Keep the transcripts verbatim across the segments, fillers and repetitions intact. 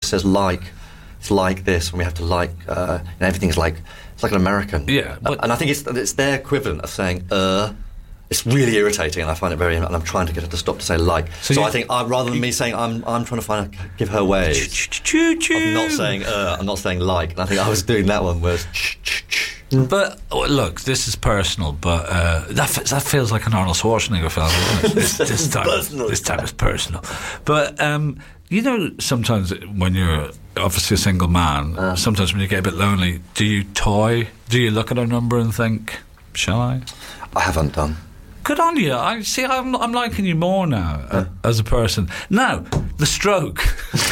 says like. It's like this, and we have to like, uh, and everything's like, it's like an American. Yeah. But uh, and I think it's it's their equivalent of saying, uh, it's really irritating, and I find it very, and I'm trying to get her to stop to say like. So, so I think uh, rather than me saying, I'm I'm trying to find, a, give her ways. I'm not saying, uh, I'm not saying like, and I think I was doing that one, whereas. But oh, look, this is personal, but uh, that f- that feels like an Arnold Schwarzenegger film, doesn't it? This, this time, this time is personal. But um, you know, sometimes when you're obviously a single man, uh, sometimes when you get a bit lonely, do you toy? Do you look at a number and think, shall I? I haven't done. Good on you. I see. I'm, I'm liking you more now uh, as a person. Now, the stroke.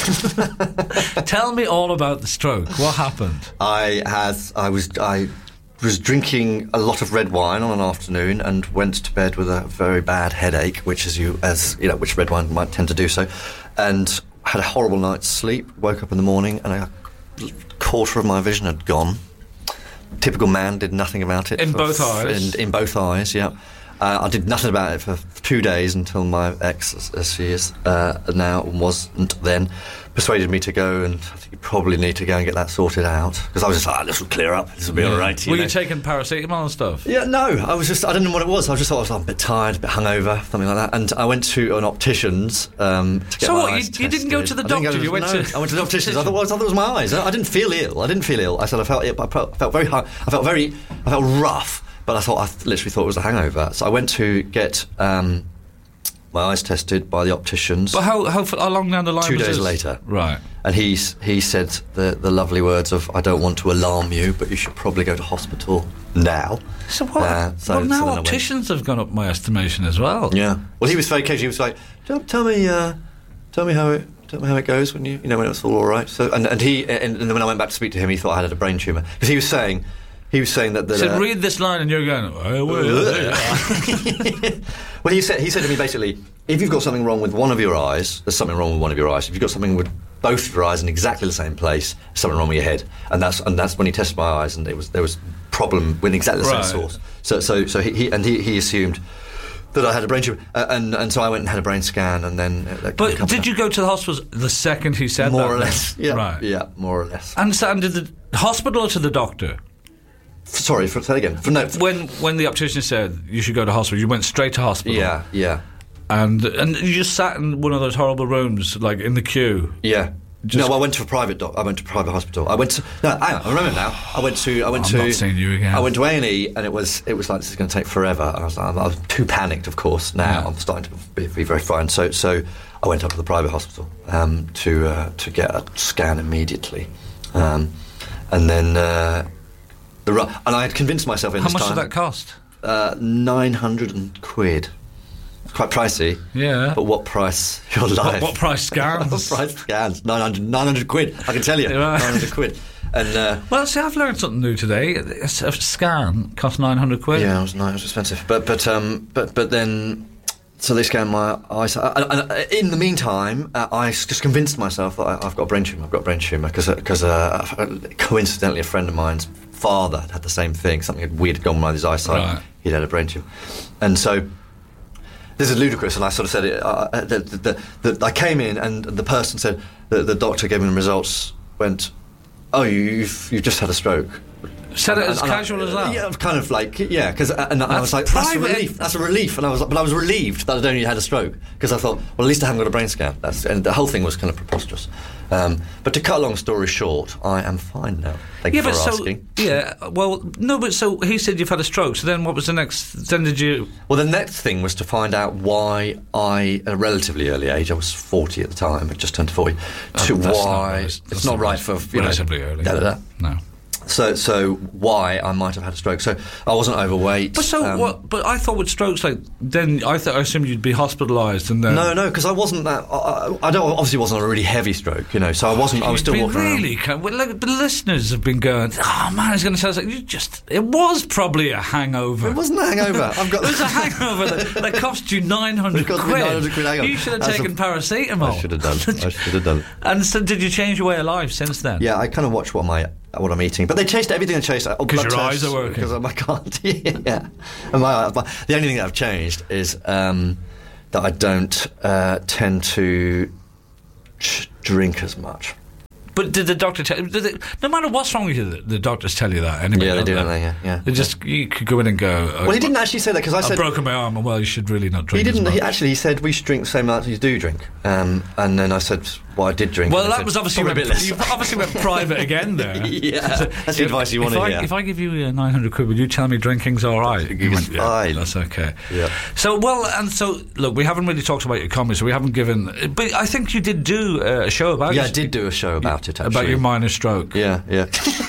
Tell me all about the stroke. What happened? I had. I was. I was drinking a lot of red wine on an afternoon and went to bed with a very bad headache, which, as you, as you know, which red wine might tend to do so, and had a horrible night's sleep. Woke up in the morning and a quarter of my vision had gone. Typical man, did nothing about it. In for, both eyes. In, in both eyes, yeah. Uh, I did nothing about it for two days until my ex, as, as she is uh, now, wasn't then, persuaded me to go, and I think you probably need to go and get that sorted out. Because I was just like, oh, this will clear up, this will be yeah. all right. You Were know? you taking paracetamol and stuff? Yeah, no, I was just, I don't know what it was. I just thought I was like, a bit tired, a bit hungover, something like that. And I went to an optician's um, to get so my what, eyes you, you didn't go to the doctor? To, you went no, to... I went to the optician's. I thought, well, I thought it was my eyes. I didn't feel ill. I didn't feel ill. I said I felt ill, but I felt, felt very high. I felt very, I felt rough. But I thought, I literally thought it was a hangover. So I went to get um, my eyes tested by the opticians. But how how, how long down the line Two was days this? later. Right. And he, he said the, the lovely words of, I don't want to alarm you, but you should probably go to hospital now. So what? Uh, so, well, now so opticians have gone up my estimation as well. Yeah. Well, he was very cagey. He was like, tell, tell me uh, tell me how it... Tell me how it goes when you, you know, when it was all all right. So, and, and he, and, and then when I went back to speak to him, he thought I had a brain tumour. Because he was saying... He was saying that... the. He said, uh, read this line and you're going... Oh, well, well, he said, he said to me, basically, if you've got something wrong with one of your eyes, there's something wrong with one of your eyes. If you've got something with both of your eyes in exactly the same place, there's something wrong with your head. And that's and that's when he tested my eyes, and it was there was problem with exactly the right. same source. So so so he, he and he, he assumed that I had a brain tumour, uh, and and so I went and had a brain scan, and then. Uh, but did you go to the hospital the second he said more that? More or less, yeah, right. yeah, more or less. And, and did the hospital or to the doctor? Sorry, for, say again. For, no, for, when when the optician said you should go to hospital, you went straight to hospital. Yeah, yeah. And and you just sat in one of those horrible rooms, like in the queue. Yeah. Just no, I went to a private doc. I went to a private hospital. I went to. No, hang on, I remember now. I went to. I went I'm to. not seeing you again. I went to A and E, and it was. It was like this is going to take forever. And I was. I was too panicked. Of course, now yeah. I'm starting to be, be very fine. So, so I went up to the private hospital um, to uh, to get a scan immediately, um, and then. Uh, The ru- and I had convinced myself in How this much time... did that cost? Uh, nine hundred quid. It's quite pricey. Yeah. But what price your life? What, what price scans? What price scans? nine hundred, nine hundred quid, I can tell you. Right. nine hundred quid. And, uh, well, see, I've learned something new today. A scan cost nine hundred quid. Yeah, it was, it was expensive. But, but, um, but, but then... So they scanned my eyes. And in the meantime, uh, I just convinced myself that I, I've got a brain tumour. I've got a brain tumour because because uh, coincidentally a friend of mine's father had the same thing. Something weird had gone on with his eyesight. Right. He'd had a brain tumour, and so this is ludicrous. And I sort of said it. Uh, the, the, the, the, I came in and the person said the, the doctor gave me the results. Went, oh, you, you've you've just had a stroke. Said it and, as and casual I, as that? Yeah, kind of like, yeah, because and I was like, that's a relief, that's a relief, and I was, but I was relieved that I'd only had a stroke, because I thought, well, at least I haven't got a brain scan. That's, and the whole thing was kind of preposterous. Um, but to cut a long story short, I am fine now. Thank yeah, you for but asking. So, yeah, well, no, but so he said you've had a stroke, so then what was the next, then did you... Well, the next thing was to find out why I, at a relatively early age, I was forty at the time, I just turned forty, oh, to that's why, not, it's that's not, not right for, you relatively know... early. Da, da, da. No. So, so why I might have had a stroke. So I wasn't overweight. But so um, what? But I thought with strokes, like then I thought I assumed you'd be hospitalised and then. No, no, because I wasn't that. I, I don't obviously wasn't a really heavy stroke, you know. So I wasn't. I was still walking really around. Kind of, well, like, the listeners have been going, oh man, it's going to sound like you just. It was probably a hangover. It wasn't a hangover. I've got. It was a hangover that, that cost you nine hundred quid. nine hundred quid. Hang on. You should have That's taken a, paracetamol. I should have done. I should have done. And so, did you change your way of life since then? Yeah, I kind of watch what my. What I'm eating, but they chased everything. They chased because your eyes are working. Because I can't. Yeah, and my, my, the only thing that I've changed is um, that I don't uh, tend to ch- drink as much. But did the doctor tell? Did they, no matter what's wrong with you, the, the doctors tell you that anyway. Yeah, they do, they? don't they? Yeah, yeah. They just you could go in and go. Oh, well, he didn't actually say that because I I've said broken my arm. And well, you should really not drink. He didn't. As much. He actually he said we should drink the same amount as you do drink. Um, and then I said, well, I did drink. Well, and that said, was obviously a bit less. You obviously went private again there. Yeah, so that's the advice you want to hear. If I give you uh, nine hundred quid, would you tell me drinking's all right? You went, yeah, fine. That's okay. Yeah. So well, and so look, we haven't really talked about your comedy, so we haven't given. But I think you did do uh, a show about. Yeah, your, I did do a show about it. Actually. About your minor stroke. Yeah, yeah.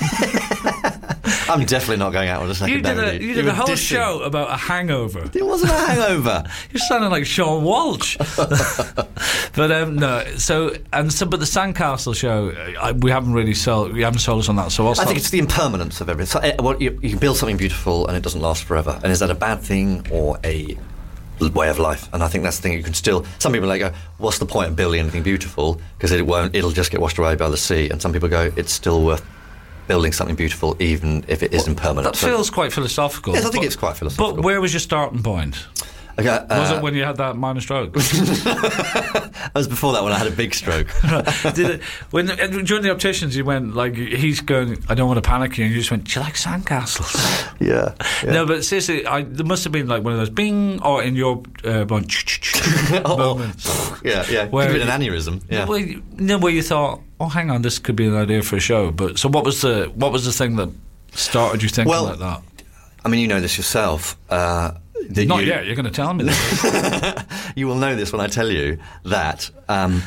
I'm definitely not going out with a second You did a, you. you did you a whole dissing. show about a hangover. It wasn't a hangover. You're sounding like Sean Walsh. But um, no, so and so, but the Sandcastle show, I, we haven't really sold. We haven't sold us on that. So also, I think it's the impermanence of everything. So, uh, well, you, you can build something beautiful and it doesn't last forever. And is that a bad thing or a way of life? And I think that's the thing. You can still. Some people like go, "What's the point of building anything beautiful? Because it won't. It'll just get washed away by the sea." And some people go, "It's still worth building something beautiful, even if it is well, impermanent." That so, feels quite philosophical. Yes, I think but, it's quite philosophical. But where was your starting point? Okay, uh, was it when you had that minor stroke? That was before that when I had a big stroke. Did it, when during the opticians you went like he's going, I don't want to panic you, and you just went, do you like sandcastles? Yeah, yeah. No, but seriously, I, there must have been like one of those bing, or in your uh, one, moments. Yeah, yeah. Where Could have been an aneurysm. Yeah. Where you, no, where you thought, oh, hang on, this could be an idea for a show. But so, what was the what was the thing that started you thinking well, like that? I mean, you know this yourself. Uh, that Not you, yet. You're going to tell me this. You will know this when I tell you that um,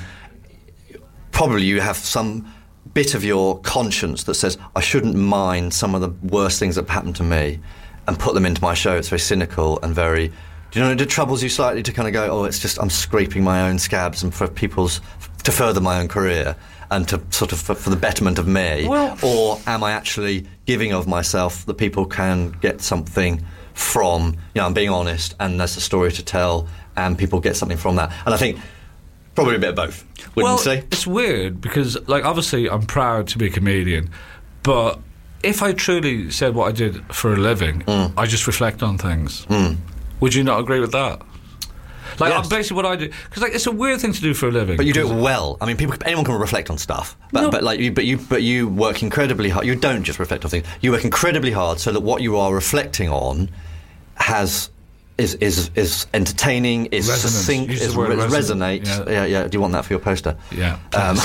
probably you have some bit of your conscience that says, I shouldn't mind some of the worst things that happened to me and put them into my show. It's very cynical and very... Do you know, it troubles you slightly to kind of go, oh, it's just I'm scraping my own scabs and for people's... to further my own career and to sort of for, for the betterment of me? Well, or am I actually giving of myself that people can get something from, you know, I'm being honest and there's a story to tell and people get something from that? And I think probably a bit of both, wouldn't well, you say? It's weird because, like, obviously I'm proud to be a comedian, but if I truly said what I did for a living, mm. I just reflect on things. Mm. Would you not agree with that? Like, yes. basically what I do, because like it's a weird thing to do for a living. But you do it well. I mean, people, anyone can reflect on stuff, but no. but like you, but you, but you work incredibly hard. You don't just reflect on things. You work incredibly hard so that what you are reflecting on has is is is entertaining, is Resonance. succinct, Use is the word re- resonant. resonates. Yeah. yeah, yeah. Do you want that for your poster? Yeah. Um,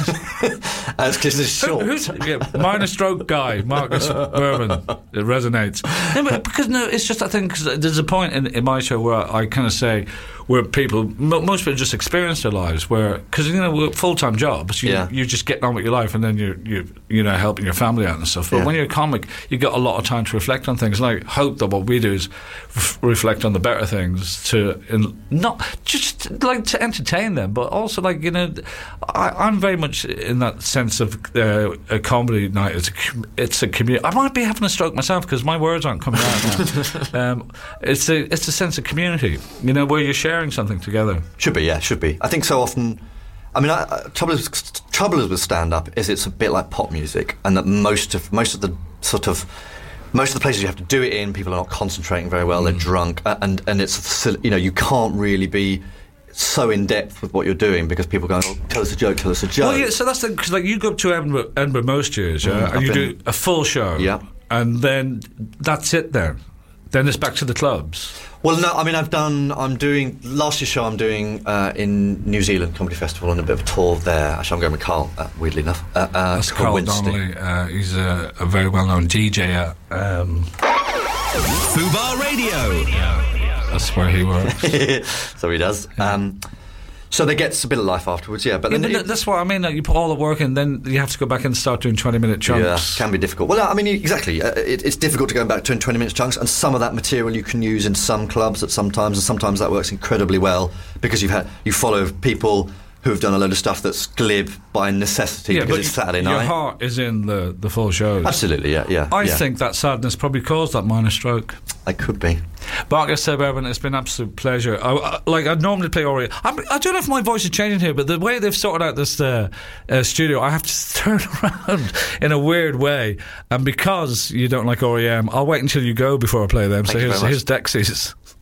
it's because it's short. Who, who's yeah, minor stroke guy, Marcus Berman? It resonates. No, but because no, it's just that thing. Because there's a point in, in my show where I kind of say where people, m- most people just experience their lives where, because you know, we're full-time jobs, you, Yeah. you're just getting on with your life, and then you're you you know helping your family out and stuff. But Yeah. when you're a comic, you get a lot of time to reflect on things. And I hope that what we do is f- reflect on the better things to in, not just like to entertain them, but also like you know, I, I'm very much in that sense of uh, a comedy night. It's a com- it's a community. I might be having a stroke myself because my words aren't coming out now. um, it's a it's a sense of community, you know, where you're sharing something together. Should be, yeah, should be. I think so often. I mean, I, I, trouble is, trouble is with stand-up is it's a bit like pop music, and that most of most of the sort of most of the places you have to do it in, people are not concentrating very well. Mm. They're drunk, uh, and and it's you know you can't really be so in depth with what you're doing because people go, oh, tell us a joke, tell us a joke. Well, yeah, so that's the because like you go up to Edinburgh, Edinburgh most years, yeah, Mm, and you been, do a full show, yeah, and then that's it. Then, then it's back to the clubs. Well, no, I mean, I've done, I'm doing, last year's show I'm doing uh, in New Zealand Comedy Festival and a bit of a tour there. Actually, I'm going with Carl, uh, weirdly enough. Uh, uh, That's Carl Donnelly. Uh, he's a, a very well-known D J at... Um, Fubar Radio. That's where he works. So he does. Yeah. Um, so there gets a bit of life afterwards, yeah. But, yeah, then but it, that's what I mean. Like you put all the work in, then you have to go back and start doing twenty-minute chunks. Yeah, can be difficult. Well, I mean, exactly. Uh, it, it's difficult to go back to twenty-minute chunks, and some of that material you can use in some clubs at some times, and sometimes that works incredibly well because you've had you follow people who've done a load of stuff that's glib by necessity yeah, because but it's Saturday your night. Your heart is in the, the full shows. Absolutely, yeah, yeah. I yeah. think that sadness probably caused that minor stroke. It could be. Marcus Berman, it's been an absolute pleasure. I, I, like I normally play R E M. I'm, I don't know if my voice is changing here, but the way they've sorted out this uh, uh, studio, I have to turn around in a weird way. And because you don't like R E M, I'll wait until you go before I play them. Thank so you here's, very here's Dexys.